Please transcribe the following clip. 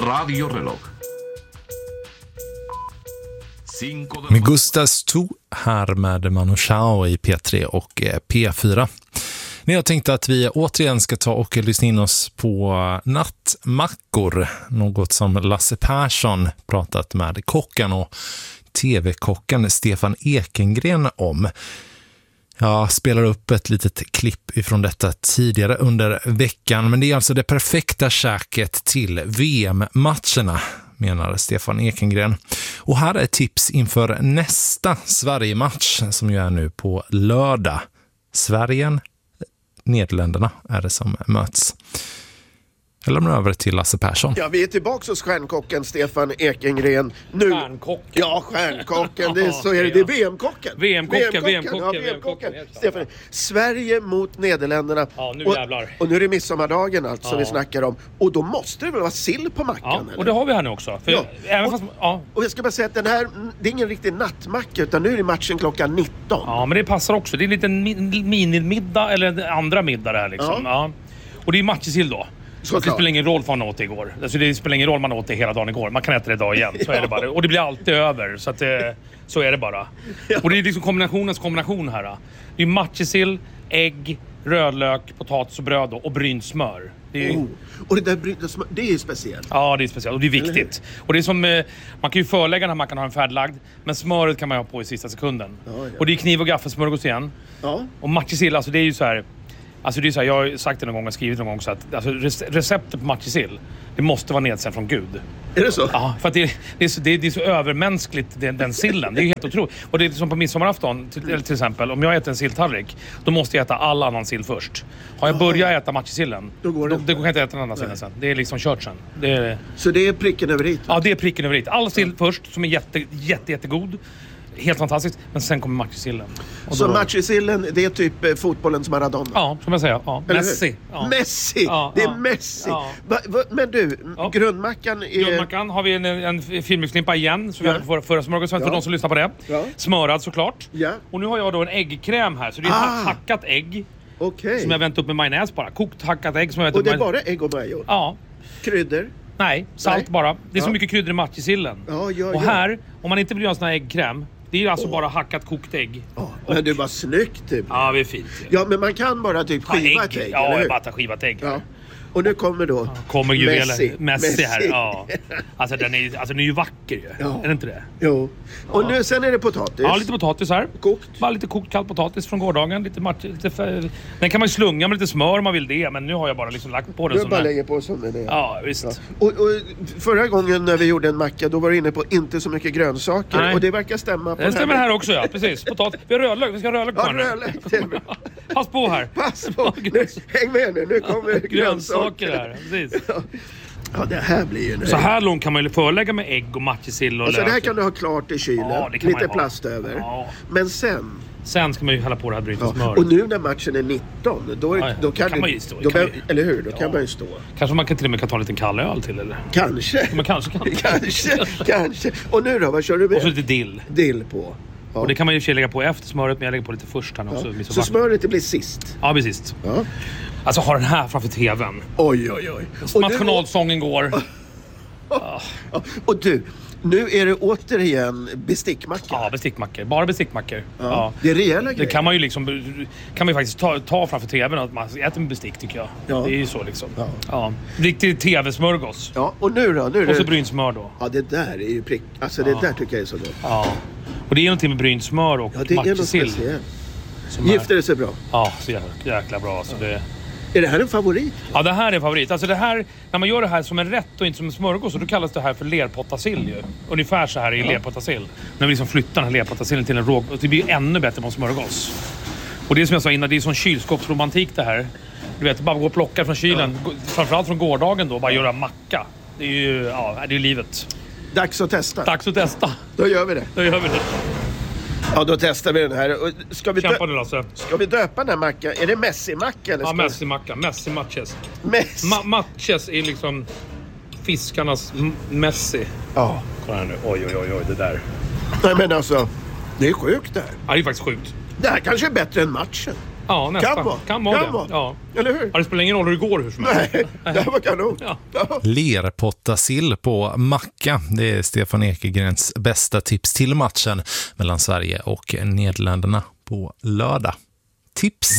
Radio Reloj. Med Gustav Stu här med Manu Chao i P3 och P4. Jag tänkte att vi återigen ska ta och lyssna in oss på nattmackor. Något som Lasse Persson pratat med kocken och tv-kocken Stefan Ekengren om. Jag spelar upp ett litet klipp ifrån detta tidigare under veckan. Men det är alltså det perfekta käket till VM-matcherna, menar Stefan Ekengren. Och här är tips inför nästa Sverige-match som ju är nu på lördag. Nederländerna är det som möts. Jag lämnar över till Lasse Persson. Ja, vi är tillbaka hos stjärnkocken Stefan Ekengren. Nu... Stjärnkocken. Ja, stjärnkocken. Det är VM-kocken. VM-kocken. Stefan, Sverige mot Nederländerna. Ja, nu jävlar. Och nu är det midsommardagen alltså vi snackar om. Och då måste det väl vara sill på mackan? Ja, och det har vi här nu också. För och jag ska bara säga att den här, det är ingen riktig nattmacka, utan nu är det matchen klockan 19. Ja, men det passar också. Det är en liten minimiddag eller en andra middag det här liksom. Ja. Och det är matjessill då. Så det spelar ingen roll för man åt det igår. Alltså det spelar ingen roll man åt det hela dagen igår. Man kan äta det idag igen, så är det bara. Och det blir alltid över, så att så är det bara. Och det är liksom kombinationens kombination här. Det är matjessill, ägg, rödlök, potatis och bröd och brynt smör. Och det där brynt smör, det är ju speciellt. Ja, det är speciellt och det är viktigt. Och det är som, man kan ju förlägga den här mackan, ha en färdlagd. Men smöret kan man ha på i sista sekunden. Ja. Och det är kniv och gaffelsmörgås igen. Ja. Och matjessill, alltså det är ju så här... Alltså det är så här, jag har sagt det någon gång och skrivit någon gång så att alltså receptet på matjessill, det måste vara nedsänd från Gud. Är det så? Ja, för att det är så övermänskligt den sillen. Det är ju helt otroligt. Och det är som på midsommarafton till exempel, om jag äter en silltallrik, då måste jag äta all annan sill först. Har jag börjat äta matjessillen, då går jag inte äta den andra sillen sen. Det är liksom kört sen. Så det är pricken över hit? Ja, det är pricken över hit. All sill först som är jättegod. Helt fantastiskt, men sen kommer matjessillen. Så matjessillen, det är typ fotbollens Maradona? Ja, som jag säger. Ja. Messi. Ja. Messi! Ja, det är Messi! Ja. Men du, grundmackan är... Grundmackan har vi en filmknippa igen, som vi hade förra smörgåsen för de som lyssnar på det. Ja. Smörad såklart. Ja. Och nu har jag då en äggkräm här, så det är hackat ägg. Okay. Som jag vänt upp med majonnäs bara. Kokt hackat ägg som jag vänt upp med... Och det är bara ägg och majo? Ja. Kryddor? Nej, salt bara. Det är så mycket kryddor i matjessillen. Och här, om man inte vill göra en sån här äggkräm, det är alltså bara hackat kokt ägg. Men det var snyggt typ. Ja, det är fint. Ja, men man kan bara typ skiva ett ägg. Ja, jag bara tar skivat ägg. Ja. Och nu kommer då Messi här. Ja. Alltså den är ju vacker ju. Ja. Är det inte det? Jo. Och nu sen är det potatis. Ja, lite potatis här. Kokt. Bara lite kokt kall potatis från gårdagen. Den kan man ju slunga med lite smör om man vill det. Men nu har jag bara liksom lagt på den som bara lägger på som den är. Ja, visst. Ja. Och förra gången när vi gjorde en macka, då var du inne på inte så mycket grönsaker. Nej. Och det verkar stämma på det stämmer här också, ja. Precis. Potatis. Vi har rödlök. Vi ska ha rödlök på rödlök. Pass på här. Pass på. Häng med nu. Nu kommer grönsaker. Där, precis. Ja, det här blir ju... Så här långt kan man ju förlägga med ägg och matjessill och lök. Så det här kan du ha klart i kylen. Ja, lite plast över. Ja. Men sen ska man ju hälla på det här brytet smör. Och nu när matchen är 19, då kan man ju stå. Eller hur? Då kan man ju stå. Kanske man till och med kan ta en liten kall öl till, eller? Kanske. Men kanske. Kanske. Och nu då, vad kör du med? Och så lite dill. Dill på. Ja. Och det kan man ju lägga på efter smöret, men jag lägger på lite först här också. Ja. Så smöret det blir sist? Ja, blir sist. Ja. Alltså har den här framför tvn. Oj. Nationalsången går. Och du, nu är det återigen bestickmackor. Ja, bestickmackor. Bara bestickmackor. Ja. Det är rejäla grejer. Det kan man ju faktiskt ta framför tvn att man äter med bestick, tycker jag. Ja. Det är ju så liksom. Ja. Riktigt tv-smörgås. Ja, och nu då? Och så brynt smör då. Ja, det där är ju prick. Alltså det där tycker jag är så gott. Ja. Och det är någonting med brynt smör och matjessill. Gifter det sig bra? Ja, så jäkla bra. Så det... Är det här en favorit? Ja, det här är en favorit. Alltså det här, när man gör det här som en rätt och inte som en smörgås, så då kallas det här för lerpottasill ju. Ungefär så här i lerpottasill. När vi liksom flyttar den här lerpottasillen till en råg, och det blir ännu bättre på en smörgås. Och det som jag sa innan, det är sån kylskåpsromantik det här. Du vet, bara gå och plocka från kylen. Framförallt från gårdagen då, bara göra macka. Det är ju, det är livet. Dags att testa. Då gör vi det. Ja, då testar vi den här. Ska vi döpa den här mackan? Är det Messi-macka? Eller Messi-macka. Messi-matches. Matches är liksom fiskarnas Messi. Ja. Kolla här nu. Oj, det där. Nej, men alltså, det är sjukt det här. Ja, det är faktiskt sjukt. Det här kanske är bättre än matchen. Ja, nästan. Kan vara det. Ja. Eller hur? Det spelar ingen roll hur det går hur som helst. Nej, det här var kanon. Ja. Lerpottasill på macka. Det är Stefan Ekegrens bästa tips till matchen mellan Sverige och Nederländerna på lördag. Tips!